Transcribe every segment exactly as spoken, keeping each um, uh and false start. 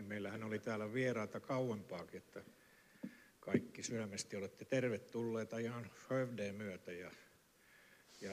meillähän oli täällä vieraita kauempaakin, että kaikki sydämesti olette tervetulleita ihan Skövdeen myötä. Ja, ja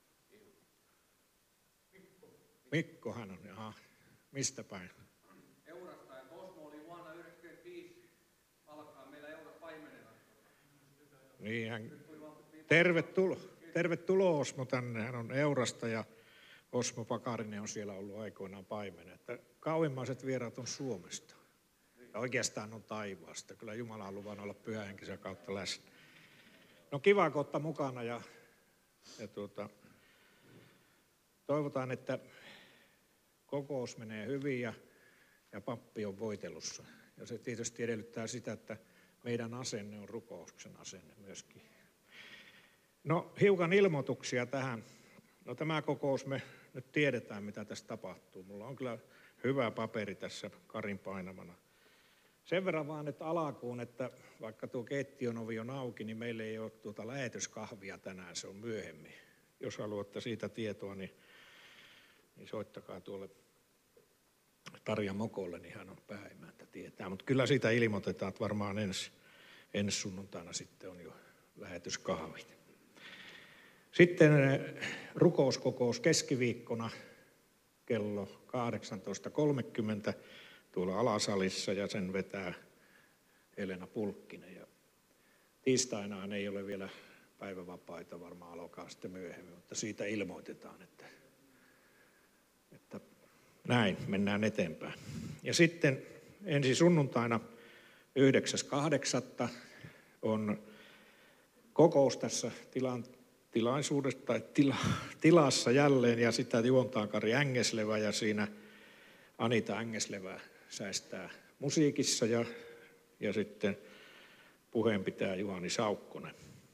Mikkohan on, jaha, mistä päin? Eurasta, ja Osmo oli vuonna yhdeksänkymmentäviisi alkaen meillä Euras paimenena. Niin, hän, tervetuloa, tervetuloa Osmo tänne, hän on Eurasta ja Osmo Pakarinen on siellä ollut aikoinaan paimenen. Että kauimmaiset vieraat on Suomesta ja oikeastaan on taivaasta. Kyllä Jumala on luvannut olla pyhähenkisen kautta läsnä. No kiva, kun ottaa mukana ja, ja tuota, toivotaan, että kokous menee hyvin ja, ja pappi on voitelussa. Ja se tietysti edellyttää sitä, että meidän asenne on rukouksen asenne myöskin. No hiukan ilmoituksia tähän. No tämä kokous me nyt tiedetään, mitä tässä tapahtuu. Mulla on kyllä hyvä paperi tässä Karin painamana. Sen verran vaan nyt alkuun, että vaikka tuo keittiön ovi on auki, niin meillä ei ole tuota lähetyskahvia tänään, se on myöhemmin. Jos haluatte siitä tietoa, niin, niin soittakaa tuolle Tarja Mokolle, niin hän on pääimäntä tietää. Mutta kyllä siitä ilmoitetaan, että varmaan ensi, ensi sunnuntaina sitten on jo lähetyskahvit. Sitten rukouskokous keskiviikkona kello kahdeksantoista kolmekymmentä tuolla alasalissa ja sen vetää Elena Pulkkinen. Ja tiistainaan ei ole vielä päivävapaita, varmaan alkaa sitten myöhemmin, mutta siitä ilmoitetaan, että, että näin mennään eteenpäin. Ja sitten ensi sunnuntaina yhdeksäs kahdeksatta on kokous tässä tilan tilaisuudesta tai tila, tilassa jälleen ja sitä juontaa Kari Ängeslevä ja siinä Anita Ängeslevä säästää musiikissa ja, ja sitten puheen pitää Juhani Saukkonen.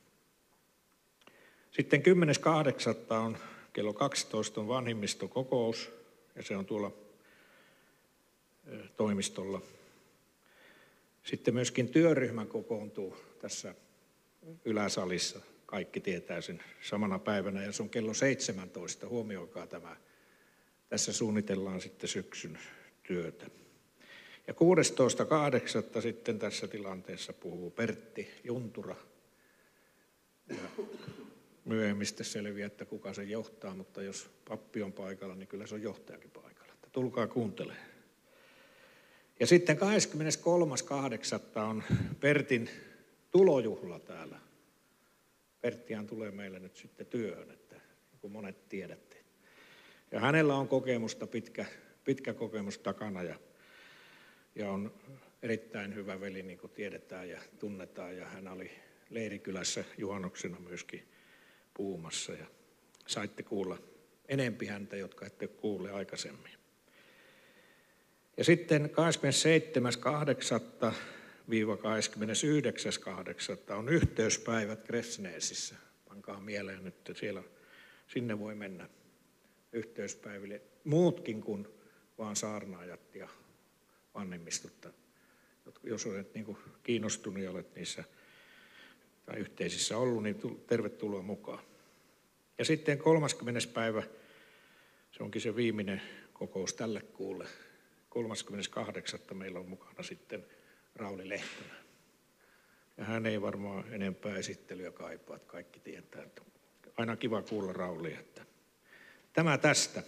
Sitten kymmenes kahdeksatta on kello kaksitoista on vanhimmistokokous ja se on tuolla toimistolla. Sitten myöskin työryhmä kokoontuu tässä yläsalissa. Kaikki tietää sen samana päivänä ja se on kello seitsemäntoista. Huomioikaa tämä. Tässä suunnitellaan sitten syksyn työtä. Ja kuudestoista kahdeksatta sitten tässä tilanteessa puhuu Pertti Juntura. Ja myöhemmin sitten selviää, että kuka sen johtaa, mutta jos pappi on paikalla, niin kyllä se on johtajakin paikalla. Että tulkaa kuuntelemaan. Ja sitten kahdeskymmeneskolmas kahdeksatta on Pertin tulojuhla täällä. Perttihan tulee meille nyt sitten työhön, että niin kuin monet tiedätte. Ja hänellä on kokemusta, pitkä, pitkä kokemus takana ja, ja on erittäin hyvä veli, niin kuin tiedetään ja tunnetaan. Ja hän oli Leirikylässä juhannuksena myöskin puhumassa ja saitte kuulla enempi häntä, jotka ette kuule aikaisemmin. Ja sitten kahdeskymmenesseitsemäs kahdeksatta kahdeskymmenesyhdeksäs kahdeksatta on yhteyspäivät Gräfsnäsissä. Pankaa mieleen nyt, että siellä, sinne voi mennä yhteyspäiville muutkin kuin vaan saarnaajat ja vanhemmistot. Jos olet niin kuin kiinnostunut ja olet niissä tai yhteisissä ollut, niin tervetuloa mukaan. Ja sitten kolmaskymmenes päivä, se onkin se viimeinen kokous tälle kuulle. kolmaskymmeneskahdeksas meillä on mukana sitten Rauli Lehtonen. Ja hän ei varmaan enempää esittelyä kaipaa, että kaikki tietää. Että aina kiva kuulla Rauli, että tämä tästä.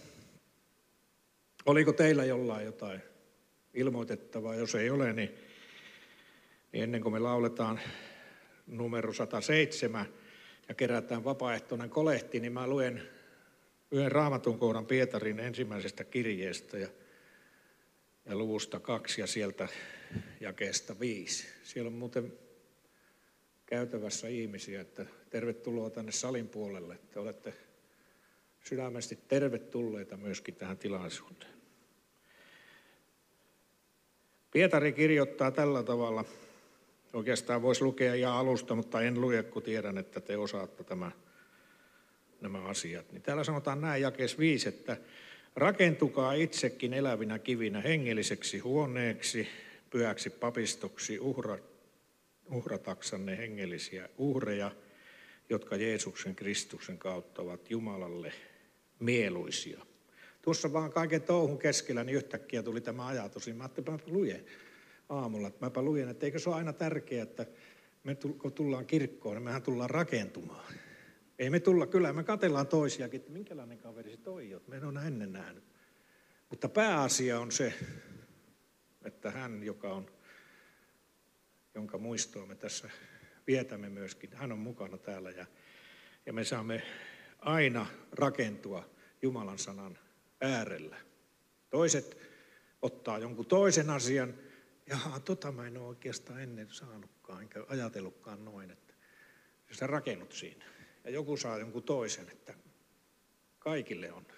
Oliko teillä jollain jotain ilmoitettavaa? Jos ei ole, niin, niin ennen kuin me lauletaan numero sata seitsemän ja kerätään vapaaehtoinen kolehti, niin mä luen yhden raamatun kohdan Pietarin ensimmäisestä kirjeestä ja, ja luvusta kaksi ja sieltä jakeesta viisi. Siellä on muuten käytävässä ihmisiä, että tervetuloa tänne salin puolelle, että olette sydämesti tervetulleita myöskin tähän tilaisuuteen. Pietari kirjoittaa tällä tavalla, oikeastaan voisi lukea ihan alusta, mutta en lue, kun tiedän, että te osaatte tämä, nämä asiat. Niin täällä sanotaan näin jakeessa viisi, että rakentukaa itsekin elävinä kivinä hengelliseksi huoneeksi, pyhäksi papistoksi, uhra, uhrataksanne hengellisiä uhreja, jotka Jeesuksen Kristuksen kautta ovat Jumalalle mieluisia. Tuossa vaan kaiken touhun keskellä niin yhtäkkiä tuli tämä ajatus. Niin mä ajattelin, että mä luen aamulla, että mäpä lujen, että eikö se ole aina tärkeää, että me kun tullaan kirkkoon, niin mehän tullaan rakentumaan. Ei me tulla, kyllä me katsellaan toisiakin, että minkälainen kaveri se toi on, me en ole ennen nähnyt. Mutta pääasia on se, että hän, joka on, jonka muistoa me tässä vietämme myöskin, hän on mukana täällä ja, ja me saamme aina rakentua Jumalan sanan äärellä. Toiset ottaa jonkun toisen asian, jaha, tota mä en ole oikeastaan ennen saanutkaan, enkä ajatellutkaan noin, että sä rakennut siinä. Ja joku saa jonkun toisen, että kaikille on.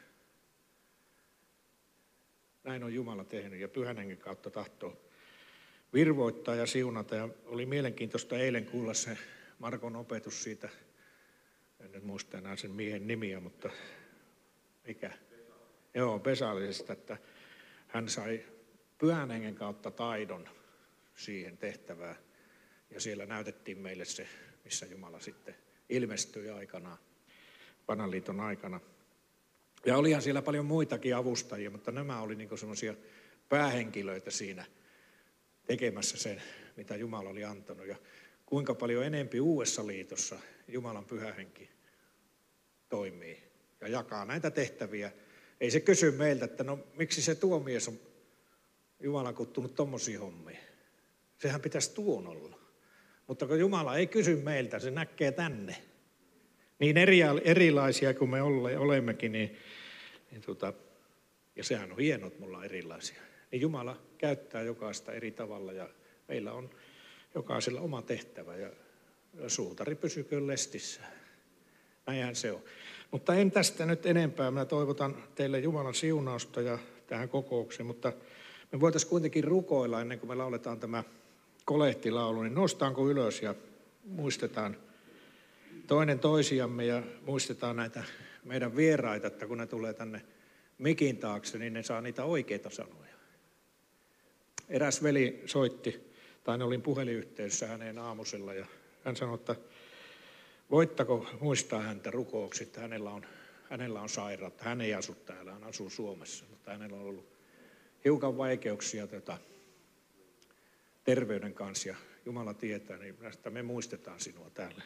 Näin on Jumala tehnyt ja Pyhän Hengen kautta tahtoo virvoittaa ja siunata. Ja oli mielenkiintoista eilen kuulla se Markon opetus siitä, en nyt muista enää sen miehen nimiä, mutta mikä? Joo, Besalisesta, että hän sai Pyhän Hengen kautta taidon siihen tehtävään. Ja siellä näytettiin meille se, missä Jumala sitten ilmestyi aikanaan, Vanhan aikana. Ja olihan siellä paljon muitakin avustajia, mutta nämä oli niin semmoisia päähenkilöitä siinä tekemässä sen, mitä Jumala oli antanut. Ja kuinka paljon enempi Uudessa liitossa Jumalan Pyhä Henki toimii ja jakaa näitä tehtäviä. Ei se kysy meiltä, että no miksi se tuo mies on Jumala kuttunut tommosia hommia. Sehän pitäisi tuon olla. Mutta kun Jumala ei kysy meiltä, se näkee tänne. Niin eri, erilaisia kuin me ole, olemmekin, niin, niin tota, ja sehän on hienoa, että me ollaan erilaisia. Niin Jumala käyttää jokaista eri tavalla ja meillä on jokaisella oma tehtävä ja suutari pysyköön lestissä. Näinhän se on. Mutta en tästä nyt enempää. Minä toivotan teille Jumalan siunausta ja tähän kokoukseen, mutta me voitaisiin kuitenkin rukoilla ennen kuin me lauletaan tämä kolehtilaulu, niin nostaanko ylös ja muistetaan toinen toisiamme ja muistetaan näitä meidän vieraita, että kun ne tulee tänne mikin taakse, niin ne saa niitä oikeita sanoja. Eräs veli soitti, tai ne olin puhelinyhteydessä häneen aamusella ja hän sanoi, että voittako muistaa häntä rukouksi, että hänellä on, hänellä on sairautta. Hän ei asu täällä, hän asuu Suomessa, mutta hänellä on ollut hiukan vaikeuksia tätä terveyden kanssa ja Jumala tietää, niin me muistetaan sinua täällä.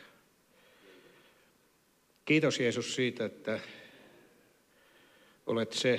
Kiitos Jeesus siitä, että olet se,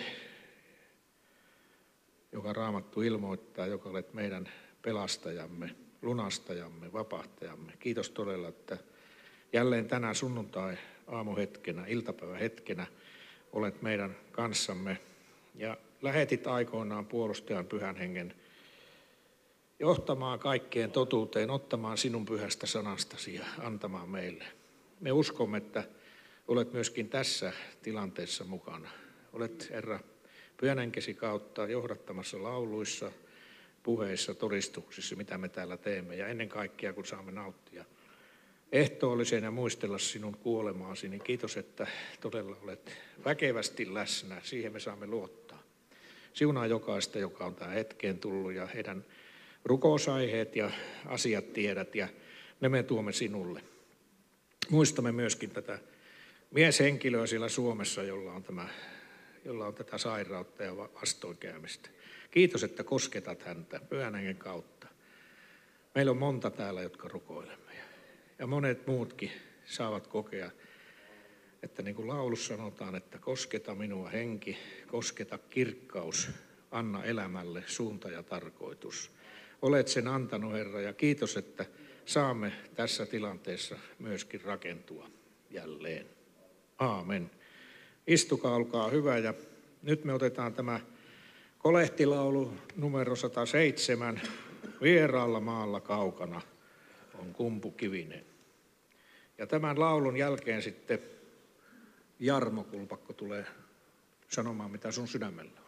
joka Raamattu ilmoittaa, joka olet meidän pelastajamme, lunastajamme, vapahtajamme. Kiitos todella, että jälleen tänä sunnuntai aamuhetkenä, iltapäivähetkenä olet meidän kanssamme ja lähetit aikoinaan puolustajan Pyhän Hengen johtamaan kaikkeen totuuteen, ottamaan sinun pyhästä sanastasi ja antamaan meille. Me uskomme, että olet myöskin tässä tilanteessa mukana. Olet, Herra, Pyhän Henkesi kautta johdattamassa lauluissa, puheissa, todistuksissa, mitä me täällä teemme. Ja ennen kaikkea, kun saamme nauttia ehtoolliseen ja muistella sinun kuolemaasi, niin kiitos, että todella olet väkevästi läsnä. Siihen me saamme luottaa. Siunaa jokaista, joka on tähän hetkeen tullut ja heidän rukousaiheet ja asiat tiedät ja ne me tuomme sinulle. Muistamme myöskin tätä mieshenkilöä siellä Suomessa, jolla on, tämä, jolla on tätä sairautta ja vastoinkäymistä. Kiitos, että kosketat häntä Pyhän Hengen kautta. Meillä on monta täällä, jotka rukoilemme. Ja monet muutkin saavat kokea, että niin kuin laulussa sanotaan, että kosketa minua henki, kosketa kirkkaus, anna elämälle suunta ja tarkoitus. Olet sen antanut, Herra, ja kiitos, että saamme tässä tilanteessa myöskin rakentua jälleen. Aamen. Istukaa, olkaa hyvä. Ja nyt me otetaan tämä kolehtilaulu numero sata seitsemän. Vieraalla maalla kaukana on kumpukivinen. Ja tämän laulun jälkeen sitten Jarmo Kulpakko tulee sanomaan, mitä sun sydämellä on.